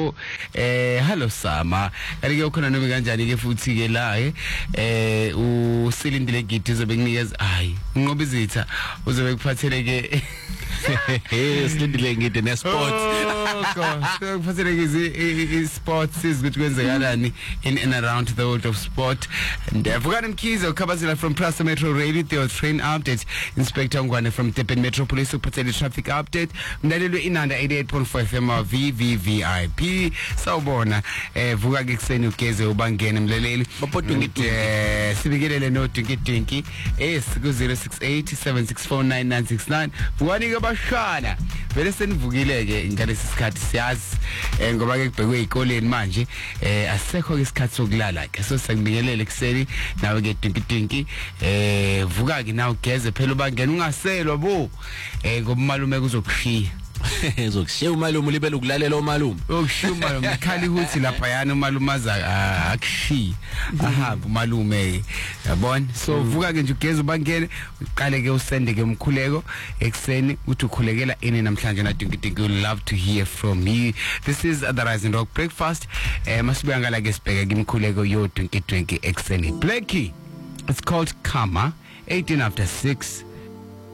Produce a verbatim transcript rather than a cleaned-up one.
Sipho eh hello Sama kanti ke ukhona noma kanjani ke futhi ke la eh usilindile githi uzobe kunikeza hayi unqoba izitha uzobe kuphathele ke eh silindile ngide ne sports so kuphathele ke sports ukuthi kwenzekalani in and around the world of sport and Vukani Mkhize ukhabazela from Prasa Metro Radio the train update Inspector Ngwane from Durban Metro Police uphathele traffic update mlalelwe inanda eighty-eight point four F M V V V I P sawubona eh vuka ke kuseni ugeze ubangene mlaleli eh sibikelele no dinki dinki es ku zero six eight seven six four nine nine six nine Vukani ke bashana vele senivukile ke ngalesi sikhathi siyazi eh ngoba ke kubhekwe ezikoleni manje eh asekho ke isikhathi sokulala ke so sekubikelele kuseni nawe ke dinki dinki eh vuka ke nawe ugeze phela ubangene ungaselwa bo eh ngoba malume kuzokushiya ezokushiya umalume libele ukulalela umalume ukushiya umalume khali ukuthi lapha yana umalume aza akushi ahamba umalume yabona so vuka ke nje ugeze ubangene uqale ke usende ke umkhuleko ekseni uthi ukhulekela ini namhlanje na dinki dinki we love to hear from you. This is the Rising Rock Breakfast eh masibuya ngala ke sibheke imkhuleko yo dinki dinki ekseni Blackie. It's called Karma eighteen after six